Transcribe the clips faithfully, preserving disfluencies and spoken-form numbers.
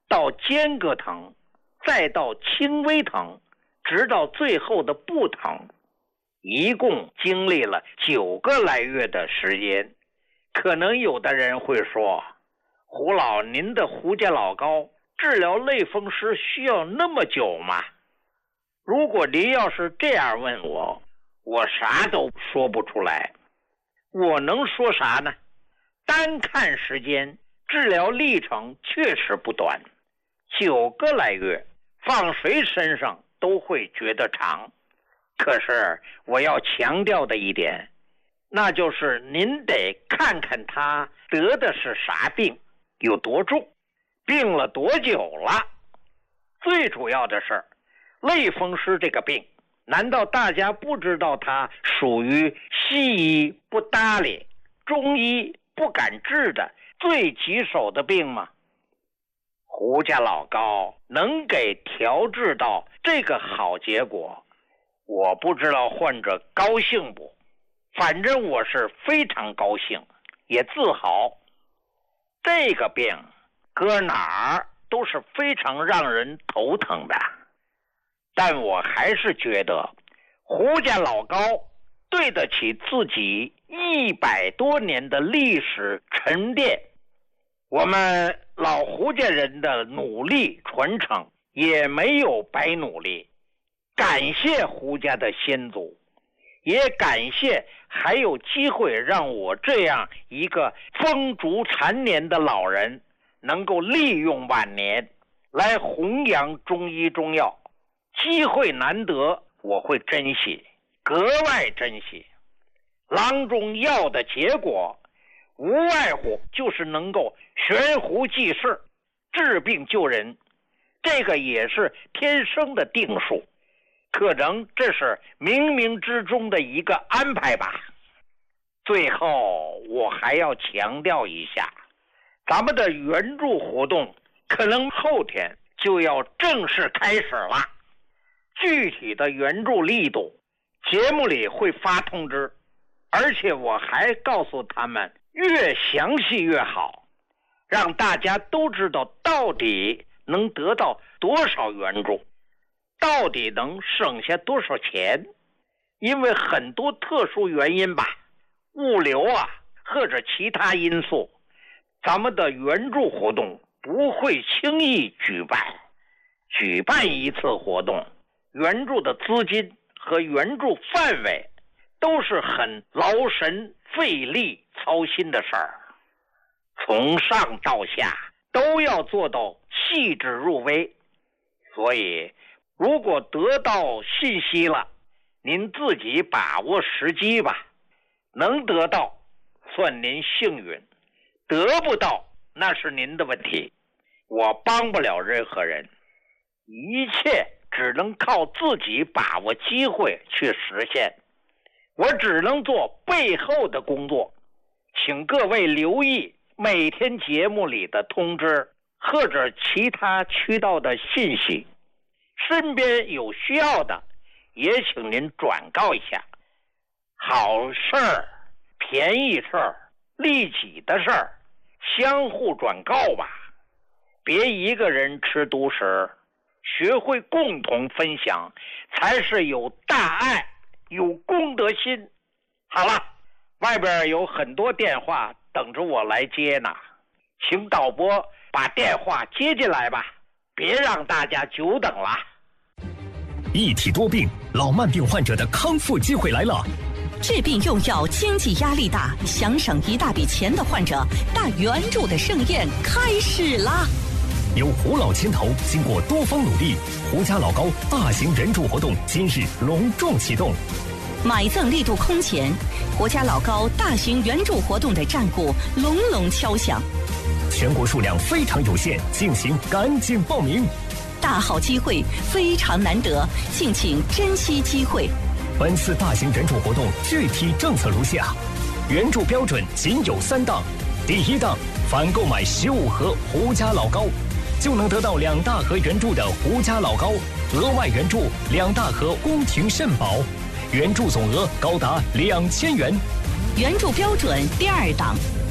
到间隔疼，再到轻微疼，直到最后的不疼，一共经历了九个来月的时间。可能有的人会说，胡老，您的胡家老高治疗类风湿需要那么久吗？如果您要是这样问我，我啥都说不出来。我能说啥呢？单看时间，治疗历程确实不短，九个来月，放谁身上都会觉得长。可是我要强调的一点，那就是您得看看他得的是啥病，有多重，病了多久了。最主要的是，类风湿这个病，难道大家不知道它属于西医不搭理、中医不敢治的最棘手的病吗？胡家老高能给调治到这个好结果，我不知道患者高兴不，反正我是非常高兴，也自豪。这个病搁哪儿都是非常让人头疼的，但我还是觉得胡家老高对得起自己一百多年的历史沉淀。我们老胡家人的努力传承也没有白努力，感谢胡家的先祖，也感谢还有机会让我这样一个风烛残年的老人能够利用晚年来弘扬中医中药。机会难得，我会珍惜，格外珍惜。郎中药的结果无外乎就是能够悬壶济世，治病救人，这个也是天生的定数，可能这是冥冥之中的一个安排吧。最后我还要强调一下，咱们的援助活动可能后天就要正式开始了，具体的援助力度节目里会发通知，而且我还告诉他们越详细越好，让大家都知道到底能得到多少援助，到底能省下多少钱。因为很多特殊原因吧，物流啊或者其他因素，咱们的援助活动不会轻易举办。举办一次活动，援助的资金和援助范围都是很劳神费力操心的事儿，从上到下都要做到细致入微。所以如果得到信息了，您自己把握时机吧，能得到算您幸运，得不到那是您的问题，我帮不了任何人，一切只能靠自己把握机会去实现。我只能做背后的工作，请各位留意每天节目里的通知或者其他渠道的信息，身边有需要的也请您转告一下。好事儿、便宜事儿、利己的事儿，相互转告吧，别一个人吃独食，学会共同分享，才是有大爱、有公德心。好了，外边有很多电话等着我来接呢，请导播把电话接进来吧，别让大家久等了。 一体多病，老慢病患者的康复机会来了。 治病用药经济压力大，想省一大笔钱的患者，大援助的盛宴开始啦！ 由胡老牵头，经过多方努力，胡家老高大型援助活动今日隆重启动。 买赠力度空前，胡家老高大型援助活动的战鼓隆隆敲响。 全国数量非常有限，敬请赶紧报名。 大好机会非常难得，敬请珍惜机会。 本次大型援助活动具体政策如下：援助标准仅有三档。第一档，凡购买十五盒胡家老高，就能得到两大盒援助的胡家老高，额外援助两大盒宫廷肾宝，援助总额高达两千元。 援助标准第二档，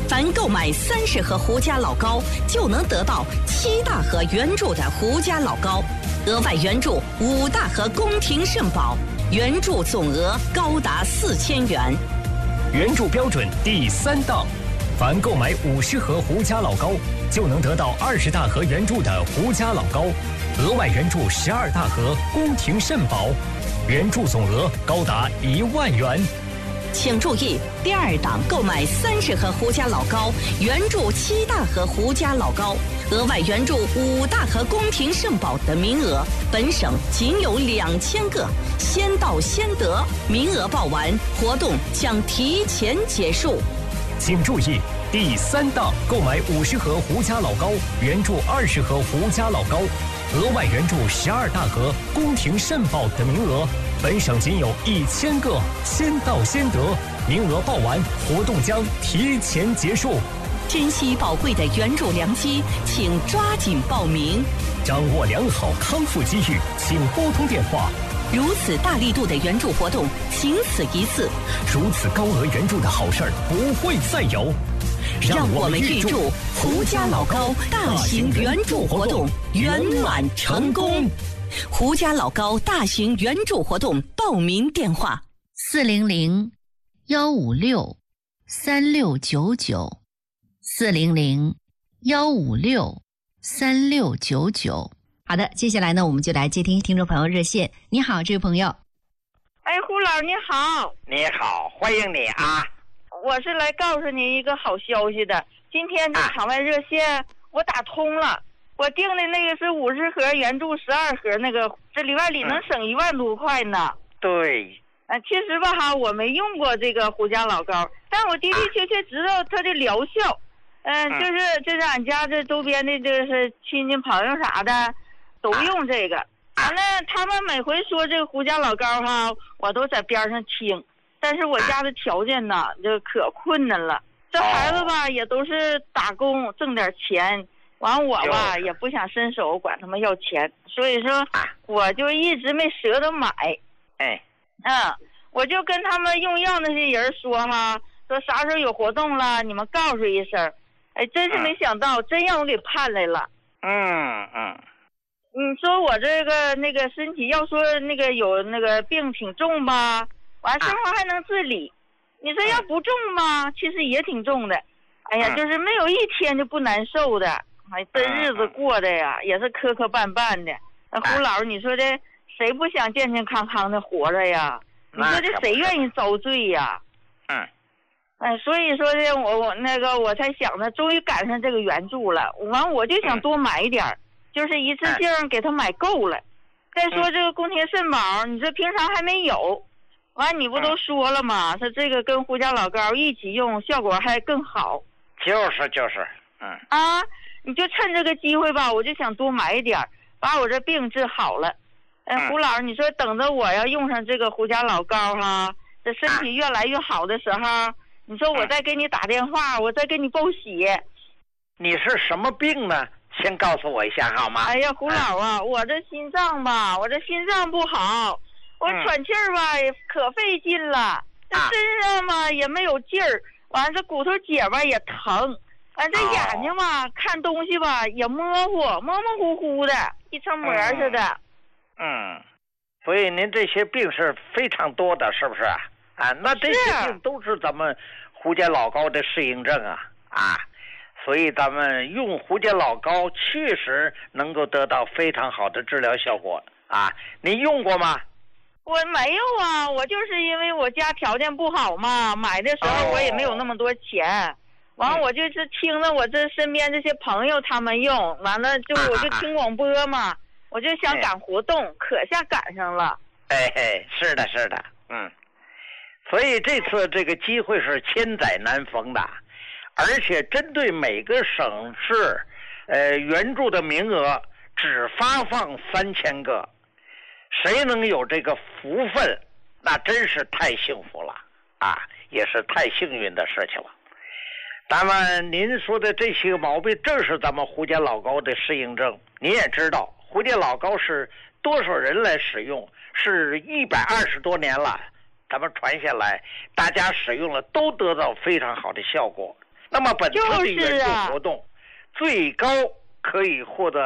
凡购买三十盒胡家老高，就能得到七大盒原著的胡家老高，额外援助五大盒宫廷圣宝，援助总额高达四千元。 援助标准第三档，凡购买五十盒胡家老高，就能得到二十大盒原著的胡家老高，额外援助十二大盒宫廷圣宝，援助总额高达一万元。 请注意，第二档购买三十盒胡家老高，援助七大盒胡家老高，额外援助五大盒宫廷圣宝的名额，本省仅有两千个，先到先得，名额报完，活动将提前结束。 请注意，第三档购买五十盒胡家老高，援助二十盒胡家老高，额外援助十二大盒宫廷圣宝的名额，本省仅有一千个，先到先得，名额报完，活动将提前结束。 珍惜宝贵的援助良机，请抓紧报名。 掌握良好康复机遇，请拨通电话。 如此大力度的援助活动，仅此一次。 如此高额援助的好事儿不会再有。 让我们预祝胡家老高大型援助活动圆满成功。胡家老高大型援助活动报名电话： 四零零幺五六三六九九，四零零幺五六三六九九。好的，接下来呢，我们就来接听听众朋友热线。你好，这位朋友。 哎，胡老你好。 你好，欢迎你啊。 我是来告诉您一个好消息的，今天这场外热线我打通了，啊、我订的那个是五十盒援助十二盒，那个这里外里能省一万多块呢。 嗯、对。 呃，其实吧哈，我没用过这个胡家老高，但我的的确确知道它的疗效。嗯、呃，就是就是俺家这周边的这是亲戚朋友啥的。都用这个，完了，他们每回说这个胡家老高哈，我都在边上听。但是我家的条件呢，就可困难了。这孩子吧，也都是打工挣点钱，完我吧也不想伸手管他们要钱，所以说我就一直没舍得买。 哎， 嗯，我就跟他们用药那些人说哈，说啥时候有活动了，你们告诉一声。哎，真是没想到，真让我给盼来了。 嗯嗯。 你说我这个那个身体，要说那个有那个病挺重吧，完生活还能自理。你说要不重吧，其实也挺重的。哎呀，就是没有一天就不难受的。哎，这日子过的呀，也是磕磕绊绊的。那胡老，你说这谁不想健健康康的活着呀？你说这谁愿意遭罪呀？ 嗯。 哎，所以说呢，我我那个我才想着，终于赶上这个援助了。完，我就想多买一点。就是一次性给他买够了。再说这个宫廷肾宝，你这平常还没有，完你不都说了吗？他这个跟胡家老高一起用，效果还更好。 就是就是，嗯啊，你就趁这个机会吧，我就想多买一点，把我这病治好了。哎，胡老，你说等着我要用上这个胡家老高哈，这身体越来越好的时候，你说我再给你打电话，我再给你报喜。 你是什么病呢？先告诉我一下好吗？ 哎呀，胡老啊，我这心脏吧，我这心脏不好，我喘气儿吧也可费劲了，这身上吧也没有劲儿，完这骨头节吧也疼，完这眼睛吧、哦、看东西吧也模糊，模模糊糊的，一层膜似的。 嗯，嗯所以您这些病是非常多的，是不是啊？啊，那这些病都是咱们胡家老高的适应症啊啊。所以咱们用胡家老高确实能够得到非常好的治疗效果啊！您用过吗？ 我没有啊，我就是因为我家条件不好嘛，买的时候我也没有那么多钱，完、哦、我就是听了我这身边这些朋友他们用，完了就我就听广播嘛，我就想赶活动，哎、可下赶上了。 哎嘿，是的，是的，嗯，所以这次这个机会是千载难逢的。而且针对每个省市，呃，援助的名额只发放三千个，谁能有这个福分，那真是太幸福了啊，也是太幸运的事情了。咱们您说的这些个毛病，正是咱们胡家老高的适应症。您也知道，胡家老高是多少人来使用，是一百二十多年了，咱们传下来，大家使用了都得到非常好的效果。 那么本次的援助就是啊活动，最高可以获得